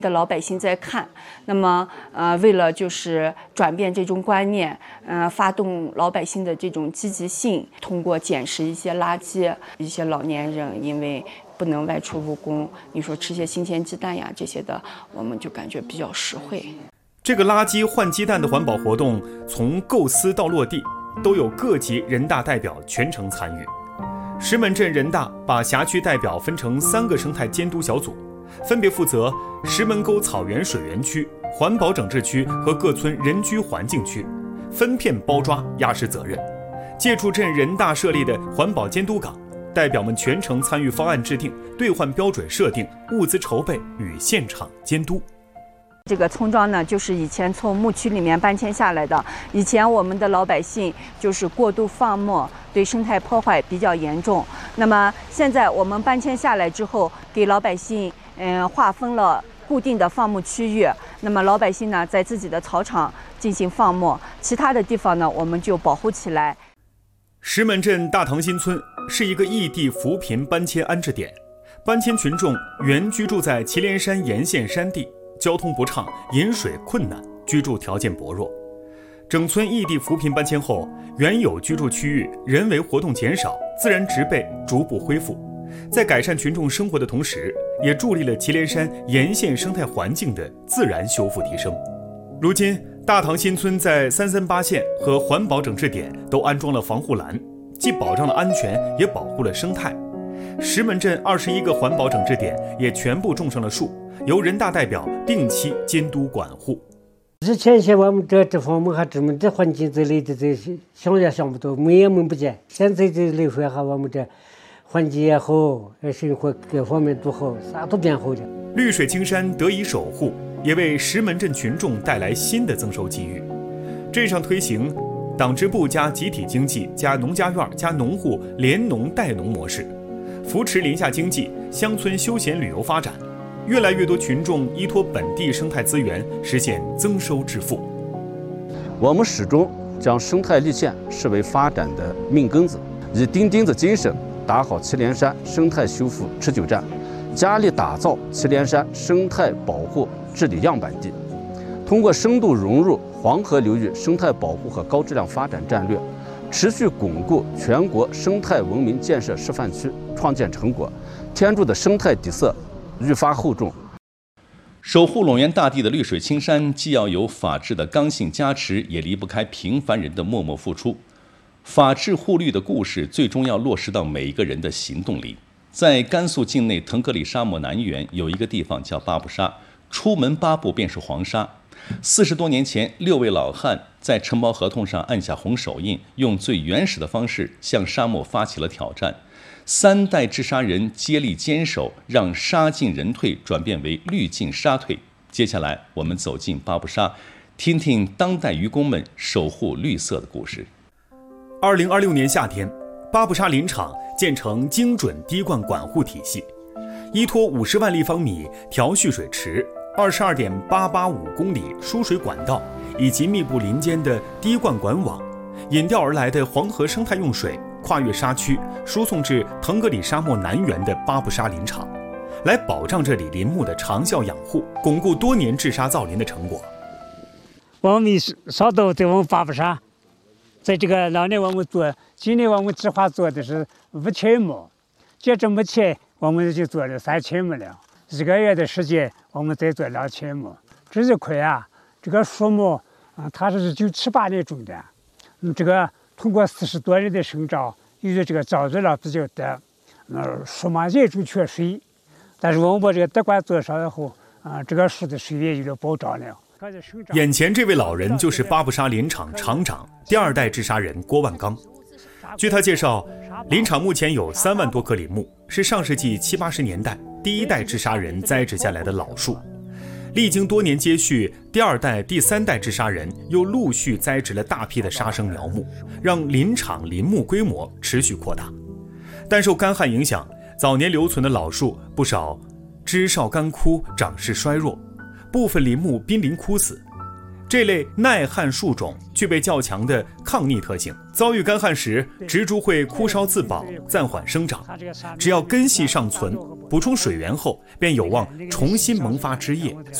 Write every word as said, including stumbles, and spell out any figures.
的老百姓在看，那么呃，为了就是转变这种观念，呃，发动老百姓的这种积极性，通过捡拾一些垃圾，一些老年人因为不能外出务工，你说吃些新鲜鸡蛋呀这些的，我们就感觉比较实惠。 这个垃圾换鸡蛋的环保活动，从构思到落地，都有各级人大代表全程参与。石门镇人大把辖区代表分成三个生态监督小组，分别负责石门沟草原水源区、环保整治区和各村人居环境区，分片包抓，压实责任。借助镇人大设立的环保监督岗，代表们全程参与方案制定、兑换标准设定、物资筹备与现场监督。 这个村庄呢，就是以前从牧区里面搬迁下来的。以前我们的老百姓就是过度放牧，对生态破坏比较严重。那么现在我们搬迁下来之后，给老百姓嗯划分了固定的放牧区域。那么老百姓呢，在自己的草场进行放牧，其他的地方呢，我们就保护起来。 石门镇大塘新村是一个异地扶贫搬迁安置点，搬迁群众原居住在祁连山沿线山地。交通不畅，饮水困难，居住条件薄弱。整村异地扶贫搬迁后，原有居住区域人为活动减少，自然植被逐步恢复，在改善群众生活的同时，也助力了祁连山沿线生态环境的自然修复提升。如今，大塘新村在三三八线和环保整治点都安装了防护栏，既保障了安全，也保护了生态。石门镇二十一个环保整治点也全部种上了树，由人大代表定期监督管护。 之前些我们这这方面还这么这环境之类的这些想也想不到，门也门不见。现在这来说哈，我们这环境也好，生活各方面都好，啥都变好了。 绿水青山得以守护，也为石门镇群众带来新的增收机遇。镇上推行党支部加集体经济加农家院加农户联农带农模式，扶持林下经济、乡村休闲旅游发展，越来越多群众依托本地生态资源实现增收致富。 我们始终将生态立县视为发展的命根子，以钉钉子精神打好祁连山生态修复持久战，加力打造祁连山生态保护治理样板地。通过深度融入黄河流域生态保护和高质量发展战略，持续巩固全国生态文明建设示范区创建成果，天柱的生态底色愈发厚重。 守护陇源大地的绿水青山，既要有法治的刚性加持，也离不开平凡人的默默付出。法治护绿的故事，最终要落实到每一个人的行动里。在甘肃境内腾格里沙漠南缘有一个地方叫巴布沙，出门八步便是黄沙。四十多年前，六位老汉在承包合同上按下红手印，用最原始的方式向沙漠发起了挑战。三代治沙人接力坚守，让沙进人退转变为绿进沙退。接下来，我们走进巴布沙，听听当代渔工们守护绿色的故事。 二零二六年夏天，巴布沙林场建成精准滴灌管护体系，依托五十万立方米调蓄水池、二十二点八八五公里输水管道以及密布林间的滴灌管网，引调而来的黄河生态用水跨越沙区，输送至腾格里沙漠南缘的巴布沙林场，来保障这里林木的长效养护，巩固多年治沙造林的成果。 我们烧豆在我们巴布沙，在这个老年我们做，今年我们计划做的是五千亩，截至目前我们就做了三千亩了。一个月的时间，我们再做两千亩。这一块啊，这个树木啊，它是九七八年种的，嗯，这个通过四十多年的生长，由于这个遭遇了比较大，呃，树嘛严重缺水，但是我们把这个滴灌做上以后，啊，这个树的水源有了保障了。 眼前这位老人就是巴布沙林场厂长、第二代治沙人郭万刚。据他介绍，林场目前有三万多棵林木，是上世纪七八十年代第一代治沙人栽植下来的老树。历经多年接续，第二代、第三代治沙人又陆续栽植了大批的沙生苗木，让林场林木规模持续扩大。但受干旱影响，早年留存的老树不少枝梢干枯，长势衰弱，部分林木濒临枯死。 这类耐旱树种具备较强的抗逆特性，遭遇干旱时，植株会枯梢自保，暂缓生长。只要根系尚存，补充水源后，便有望重新萌发枝叶。